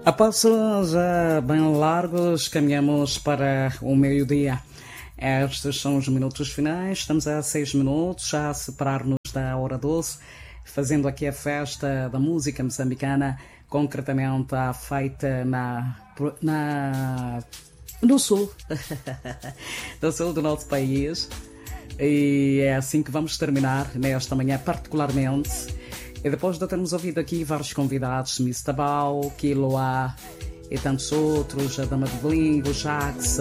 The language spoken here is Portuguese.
A passos já bem largos, caminhamos para o meio-dia. Estes são os minutos finais, estamos a 6 minutos, já a separar-nos da hora 12, fazendo aqui a festa da música moçambicana, concretamente a feita no sul, do sul do nosso país. E é assim que vamos terminar nesta manhã, particularmente. E depois de termos ouvido aqui vários convidados, Miss Tabau, Kiloa e tantos outros, a Dama de Bling, o Jax,